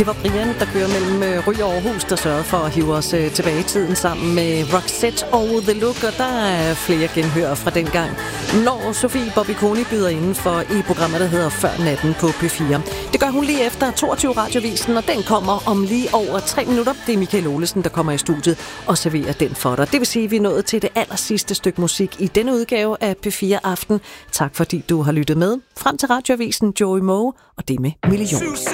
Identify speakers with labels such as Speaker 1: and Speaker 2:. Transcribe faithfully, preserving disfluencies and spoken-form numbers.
Speaker 1: Det var Brian, der kører mellem øh, Ry og Aarhus, der sørgede for at hive os øh, tilbage i tiden sammen med Roxette og The Look, og der er flere genhør fra dengang, når Sofie Bobby-Koni byder inden for i programmet, der hedder Før Natten på P fire. Det gør hun lige efter toogtyve Radiovisen, og den kommer om lige over tre minutter. Det er Michael Olesen, der kommer i studiet og serverer den for dig. Det vil sige, at vi er nået til det aller sidste stykke musik i denne udgave af P fire Aften. Tak fordi du har lyttet med. Frem til Radioavisen, Joey Moe, og det med Million.